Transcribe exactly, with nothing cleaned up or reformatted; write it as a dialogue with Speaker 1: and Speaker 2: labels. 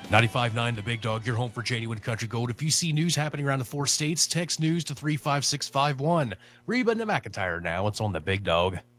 Speaker 1: ninety-five point nine The Big Dog, your home for genuine country gold. If you see news happening around the four states, text news to three five six five one. Reba and McIntyre now. It's on The Big Dog.